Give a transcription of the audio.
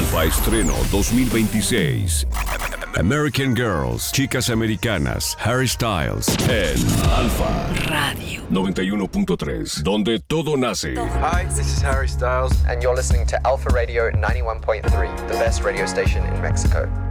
Alfa Estreno 2026. American Girls, Chicas Americanas, Harry Styles en Alfa Radio 91.3, donde todo nace. Hi, this is Harry Styles, and you're listening to Alpha Radio 91.3, the best radio station in Mexico.